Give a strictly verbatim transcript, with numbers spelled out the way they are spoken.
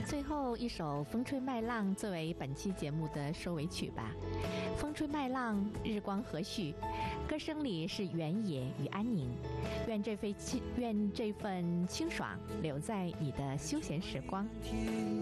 最后一首《风吹麦浪》作为本期节目的收尾曲吧。风吹麦浪，日光和煦，歌声里是原野与安宁。愿这份清，愿这份清爽留在你的休闲时光。